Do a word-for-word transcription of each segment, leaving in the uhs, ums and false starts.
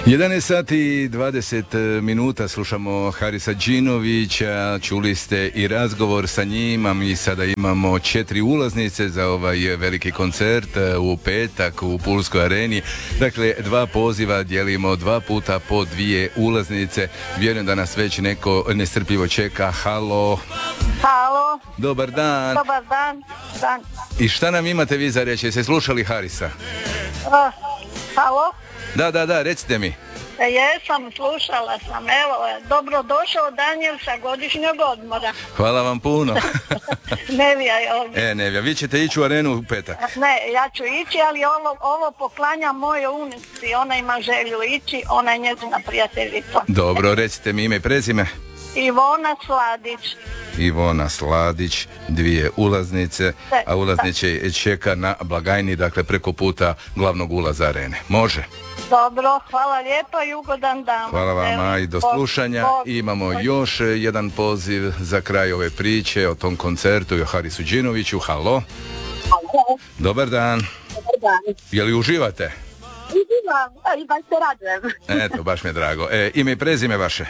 jedanaest sati i dvadeset minuta slušamo Harisa Đinovića, čuli ste i razgovor sa njim, a mi sada imamo četiri ulaznice za ovaj veliki koncert u petak u Pulskoj areni. Dakle, dva poziva, dijelimo dva puta po dvije ulaznice. Vjerujem da nas već neko nestrpljivo čeka. Halo. Halo. Dobar dan. Dobar dan. Dan. I šta nam imate vi za reći? Jeste slušali Harisa? Uh, halo. Da, da, da, recite mi. E, jesam, slušala sam. Evo, dobro došao Danijel sa godišnjeg odmora. Hvala vam puno. Nevija je ovdje. E, Nevija, vi ćete ići u arenu u petak? Ne, ja ću ići, ali ovo, ovo poklanjam moje unici. Ona ima želju ići, ona je njezina prijateljica. Dobro, recite mi ime i prezime. Ivona Sladić. Ivona Sladić, dvije ulaznice, a ulaznice čeka na blagajni, dakle preko puta glavnog ulaza arene. Može? Dobro, hvala lijepo i ugodan dan. Hvala vama i do slušanja. Imamo još jedan poziv za kraj ove priče o tom koncertu i o Harisu Đinoviću. Halo. Halo. Dobar dan. Dobar dan. Je li uživate? Uživam, i baš se radujem. Eto, baš mi je drago. E, ime i prezime vaše?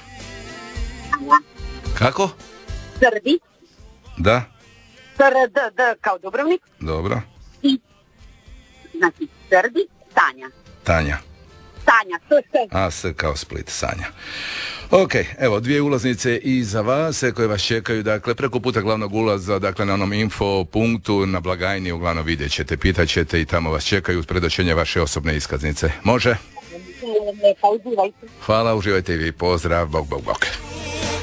Kako? Srbi. Da. S-R-D, D kao Dubrovnik. Dobro. I, znači, Srbi, Tanja. Tanja. Tanja, S-S. A, S kao Split, Sanja. Ok, evo, dvije ulaznice i za vas koje vas čekaju, dakle, preko puta glavnog ulaza, dakle, na onom info punktu, na blagajni, uglavnom vidjet ćete, pitat ćete i tamo vas čekaju uz predočenje vaše osobne iskaznice. Može? Lijepa, uživajte. Hvala, uživajte i vi. Pozdrav, bok, bok, bok.